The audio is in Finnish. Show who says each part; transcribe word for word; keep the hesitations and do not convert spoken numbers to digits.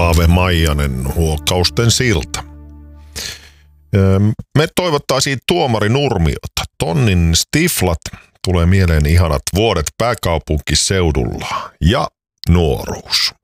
Speaker 1: Aave Maijanen, Huokausten silta. Me toivottaisiin Tuomari Nurmiota. Tonnin stiflat, tulee mieleen ihanat vuodet pääkaupunkiseudulla ja nuoruus.